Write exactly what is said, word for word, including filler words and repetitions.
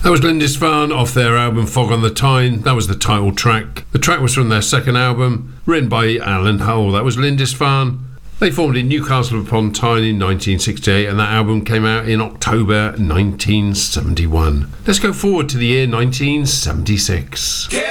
That was Lindisfarne off their album Fog on the Tyne. That was the title track. The track was from their second album, written by Alan Hull. That was Lindisfarne. They formed in Newcastle upon Tyne in nineteen sixty-eight, and that album came out in October nineteen seventy-one. Let's go forward to the year nineteen seventy-six.